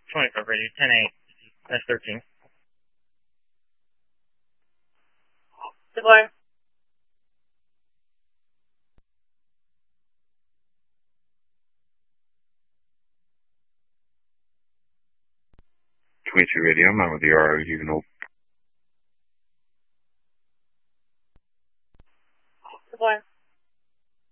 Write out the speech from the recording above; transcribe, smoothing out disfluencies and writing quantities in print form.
25 radio, 10-8, that's 13. Supply. 22 radio, I'm with the RO Huguenot. Supply.